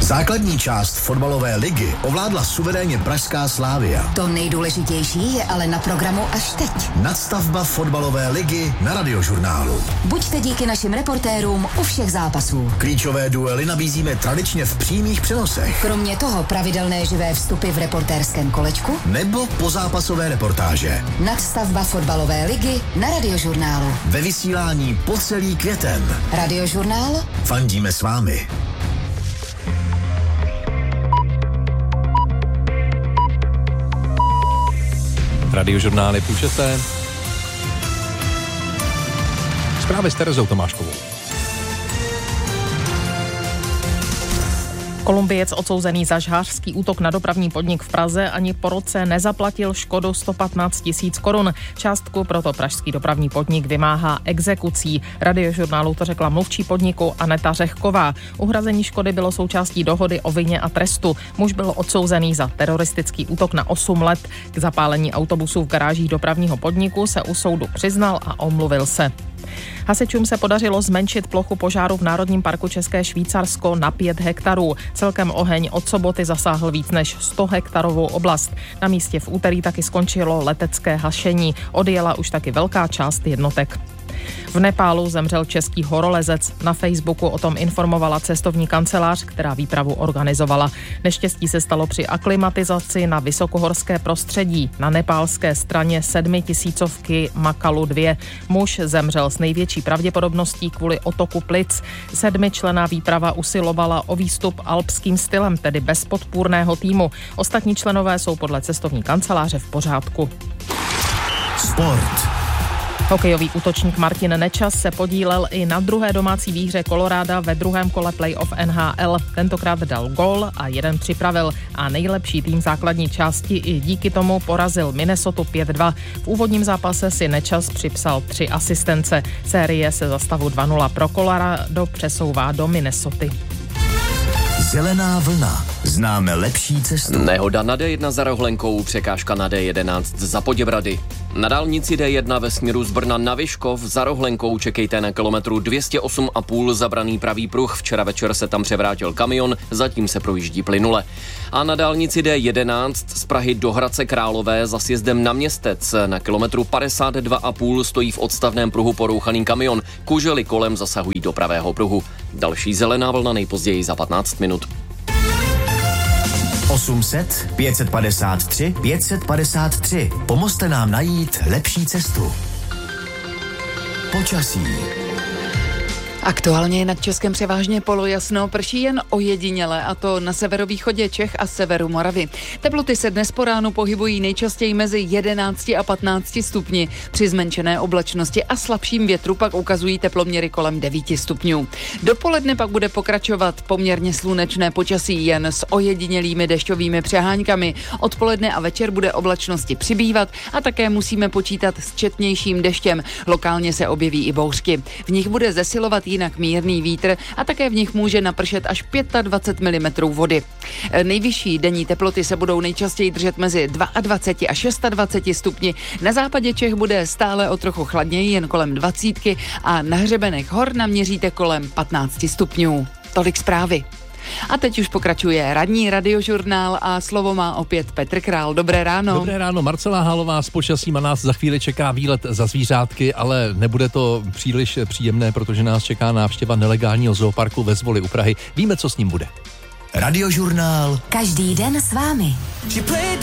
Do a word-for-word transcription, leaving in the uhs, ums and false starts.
Základní část fotbalové ligy ovládla suverénně pražská Slavia. To nejdůležitější je ale na programu až teď. Nadstavba fotbalové ligy na Radiožurnálu. Buďte díky našim reportérům u všech zápasů. Klíčové duely nabízíme tradičně v přímých přenosech. Kromě toho pravidelné živé vstupy v reportérském kolečku nebo pozápasové reportáže. Nadstavba fotbalové ligy na Radiožurnálu. Ve vysílání po celý květen. Radiožurnál. Fandíme s vámi. Radiožurnály půl šesté. Zprávy s Terezou Tomáškovou. Kolumbiec odsouzený za žhářský útok na dopravní podnik v Praze ani po roce nezaplatil škodu sto patnáct tisíc korun. Částku proto pražský dopravní podnik vymáhá exekucí. Radiožurnálu to řekla mluvčí podniku Aneta Řehková. Uhrazení škody bylo součástí dohody o vině a trestu. Muž byl odsouzený za teroristický útok na osm let. K zapálení autobusů v garážích dopravního podniku se u soudu přiznal a omluvil se. Hasičům se podařilo zmenšit plochu požáru v Národním parku České Švýcarsko na pět hektarů. Celkem oheň od soboty zasáhl víc než sto hektarovou oblast. Na místě v úterý taky skončilo letecké hašení. Odjela už taky velká část jednotek. V Nepálu zemřel český horolezec. Na Facebooku o tom informovala cestovní kancelář, která výpravu organizovala. Neštěstí se stalo při aklimatizaci na vysokohorské prostředí. Na nepálské straně sedmitisícovky Makalu dva. Muž zemřel s největší pravděpodobností kvůli otoku plic. Sedmičlenná výprava usilovala o výstup alpským stylem, tedy bez podpůrného týmu. Ostatní členové jsou podle cestovní kanceláře v pořádku. Sport. Hokejový útočník Martin Nečas se podílel i na druhé domácí výhře Colorada ve druhém kole playoff N H L. Tentokrát dal gól a jeden připravil a nejlepší tým základní části i díky tomu porazil Minnesotu pět dva. V úvodním zápase si Nečas připsal tři asistence. Série se za stavu dva nula pro Colorado přesouvá do Minnesoty. Zelená vlna. Známe lepší cestu. Nehoda na D jedna za Rohlenkou, překážka na D jedenáct za Poděbrady. Na dálnici D jedna ve směru z Brna na Vyškov za Rohlenkou čekejte na kilometru dvě stě osm a půl zabraný pravý pruh. Včera večer se tam převrátil kamion, zatím se projíždí plynule. A na dálnici D jedenáct z Prahy do Hradce Králové za sjezdem na Městec na kilometru padesát dva a půl stojí v odstavném pruhu porouchaný kamion. Kužely kolem zasahují do pravého pruhu. Další zelená vlna nejpozději za patnáct minut. osm set, pět set padesát tři, pět set padesát tři. Pomozte nám najít lepší cestu. Počasí. Aktuálně je nad Českem převážně polojasno, prší jen ojediněle, a to na severovýchodě Čech a severu Moravy. Teploty se dnes po ránu pohybují nejčastěji mezi jedenácti a patnácti stupni. Při zmenšené oblačnosti a slabším větru pak ukazují teploměry kolem devíti stupňů. Dopoledne pak bude pokračovat poměrně slunečné počasí jen s ojedinělými dešťovými přeháňkami. Odpoledne a večer bude oblačnosti přibývat a také musíme počítat s četnějším deštěm. Lokálně se objeví i bouřky. V nich bude zesilovat jinak mírný vítr a také v nich může napršet až dvacet pět milimetrů vody. Nejvyšší denní teploty se budou nejčastěji držet mezi dvacet dva a dvacet šest stupni. Na západě Čech bude stále o trochu chladněji, jen kolem dvacítky, a na hřebenech hor naměříte kolem patnácti stupňů. Tolik zprávy. A teď už pokračuje ranní Radiožurnál a slovo má opět Petr Král. Dobré ráno. Dobré ráno, Marcela Hálová s počasím a nás za chvíli čeká výlet za zvířátky, ale nebude to příliš příjemné, protože nás čeká návštěva nelegálního zooparku ve Zvoli u Prahy. Víme, co s ním bude. Radiožurnál. Každý den s vámi.